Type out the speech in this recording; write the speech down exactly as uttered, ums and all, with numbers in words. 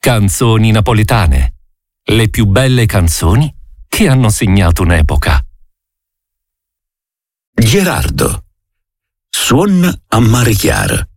Canzoni napoletane. Le più belle canzoni che hanno segnato un'epoca. Gerardo. Suon a mare chiaro.